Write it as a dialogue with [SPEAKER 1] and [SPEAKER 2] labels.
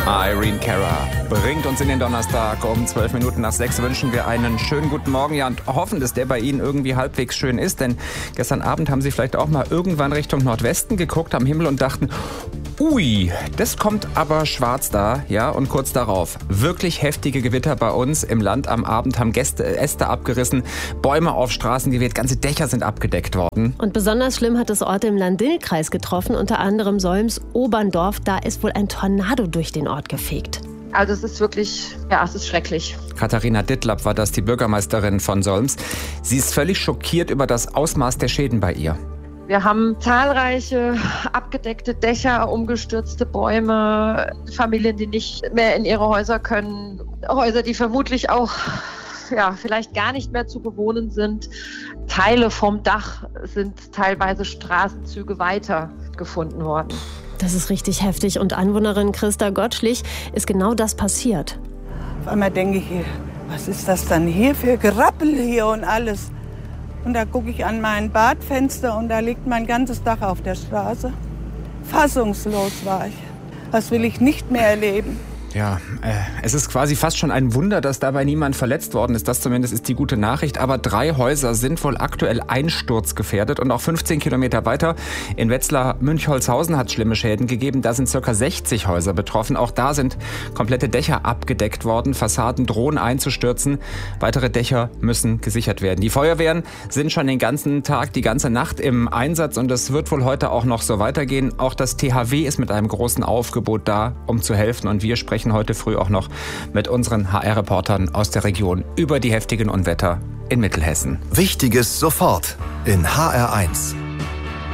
[SPEAKER 1] Irene Cara bringt uns in den Donnerstag. Um 12 Minuten nach 6 wünschen wir einen schönen guten Morgen. Ja, und hoffen, dass der bei Ihnen irgendwie halbwegs schön ist. Denn gestern Abend haben Sie vielleicht auch mal irgendwann Richtung Nordwesten geguckt am Himmel und dachten, ui, das kommt aber schwarz da. Ja, und kurz darauf wirklich heftige Gewitter bei uns im Land. Am Abend haben Äste abgerissen, Bäume auf Straßen geweht, ganze Dächer sind abgedeckt worden.
[SPEAKER 2] Und besonders schlimm hat es Orte im Lahn-Dill-Kreis getroffen, unter anderem Solms, Oberndorf. Da ist wohl ein Tornado durch den Ort gefegt.
[SPEAKER 3] Also es ist wirklich, es ist schrecklich.
[SPEAKER 1] Katharina Dittlap war das, die Bürgermeisterin von Solms. Sie ist völlig schockiert über das Ausmaß der Schäden bei ihr.
[SPEAKER 3] Wir haben zahlreiche abgedeckte Dächer, umgestürzte Bäume, Familien, die nicht mehr in ihre Häuser können, Häuser, die vermutlich auch vielleicht gar nicht mehr zu bewohnen sind. Teile vom Dach sind teilweise Straßenzüge weiter gefunden worden.
[SPEAKER 2] Das ist richtig heftig. Und Anwohnerin Christa Gottschlich ist genau das passiert.
[SPEAKER 4] Auf einmal denke ich, was ist das dann hier für Gerappel hier und alles? Und da gucke ich an mein Badfenster und da liegt mein ganzes Dach auf der Straße. Fassungslos war ich. Das will ich nicht mehr erleben.
[SPEAKER 1] Ja, es ist quasi fast schon ein Wunder, dass dabei niemand verletzt worden ist. Das zumindest ist die gute Nachricht. Aber 3 Häuser sind wohl aktuell einsturzgefährdet. Und auch 15 Kilometer weiter in Wetzlar-Münchholzhausen hat es schlimme Schäden gegeben. Da sind ca. 60 Häuser betroffen. Auch da sind komplette Dächer abgedeckt worden. Fassaden drohen einzustürzen. Weitere Dächer müssen gesichert werden. Die Feuerwehren sind schon den ganzen Tag, die ganze Nacht im Einsatz. Und es wird wohl heute auch noch so weitergehen. Auch das THW ist mit einem großen Aufgebot da, um zu helfen. Und wir sprechen heute früh auch noch mit unseren HR-Reportern aus der Region über die heftigen Unwetter in Mittelhessen.
[SPEAKER 5] Wichtiges sofort in HR1.